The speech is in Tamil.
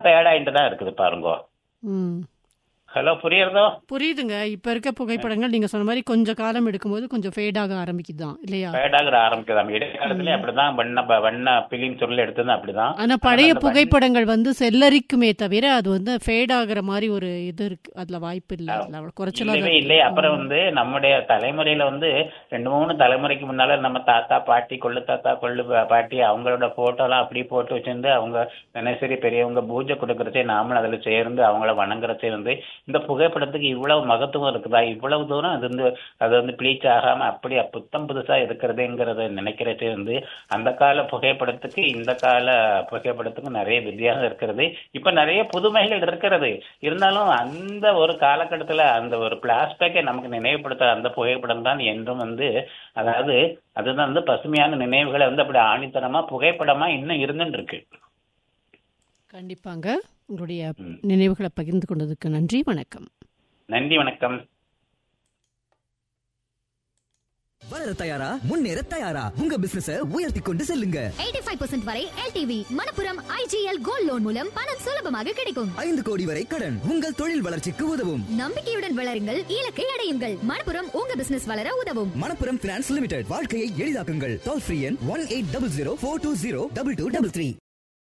ஃபேட் ஆயிட்டு தான் இருக்குது பாருங்க. ஹலோ, புரியுறதோ? புரியுதுங்க. இப்ப இருக்க புகைப்படங்கள் நீங்க சொன்ன மாதிரி கொஞ்சம் காலம் எடுக்கும்போது கொஞ்சம் ஃபேடாக ஆரம்பிக்குதான் இல்லையா? ஃபேடாக ஆரம்பிக்குதாம். இடைக்காலத்துல அப்படிதான் வண்ண பிலிம் சொல்ல எடுத்தது அப்படிதான். ஆனா பழைய புகைப்படங்கள் செல்லரிக்குமே தவிர அது ஃபேட் ஆகுற மாதிரி ஒரு இது இருக்கு, அதுல வாய்ப்பு இல்ல, குறைச்சலாவே இல்லை. அப்புறம் நம்முடைய தலைமுறையில 2-3 தலைமுறைக்கு முன்னால நம்ம தாத்தா பாட்டி, கொள்ளு தாத்தா கொள்ளு பாட்டி அவங்களோட போட்டோ எல்லாம் அப்படி போட்டு வச்சிருந்து அவங்க தினசரி பெரியவங்க பூஜை கொடுக்கறதே நாமளும் அதுல சேர்ந்து அவங்கள வணங்குறதே இந்த புகைப்படத்துக்கு இவ்வளவு மகத்துவம் இருக்குதா, இவ்வளவு தூரம் அது ப்ளீச் ஆகாம அப்படி புத்தம் புதுசா இருக்கிறதுங்கிறத நினைக்கிறதே அந்த கால புகைப்படத்துக்கு இந்த கால புகைப்படத்துக்கும் நிறைய வித்தியாசம் இருக்கிறது. இப்ப நிறைய புதுமைகள் இருக்கிறது. இருந்தாலும் அந்த ஒரு காலகட்டத்துல அந்த ஒரு பிளாஷ்பேக்கை நமக்கு நினைவுபடுத்த அந்த புகைப்படம் தான் என்றும் அதாவது அதுதான் பசுமையான நினைவுகளை அப்படி ஆணித்தனமா புகைப்படமா இன்னும் இருந்துட்டு இருக்கு. கண்டிப்பாங்க. உங்களுடைய நினைவுகளை பகிர்ந்து கொண்டதுக்கு நன்றி, வணக்கம். நன்றி, வணக்கம். வளர தயாரா, முன்னேற தயாரா, உங்க பிசினஸ உயர்த்தி கொண்டு செல்லுங்க. 85% வரை LTV Manappuram IGL gold loan மூலம் பணம் சுலபமாக கிடைக்கும். 5 கோடி வரை கடன் உங்கள் தொழில் வளர்ச்சிக்கு உதவும். நம்பிக்கையுடன் வளருங்கள், இலக்கை அடையுங்கள். மணப்புரம் உங்க பிசினஸ் வளர உதவும். மணப்புரம் பினான்ஸ் லிமிடெட், வாழ்க்கையை எளிதாக்குங்கள். டோல் ஃப்ரீ எண் 1800 420 2233.